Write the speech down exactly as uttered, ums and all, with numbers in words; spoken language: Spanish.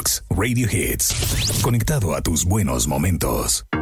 Box Radio Hits. Conectado a tus buenos momentos.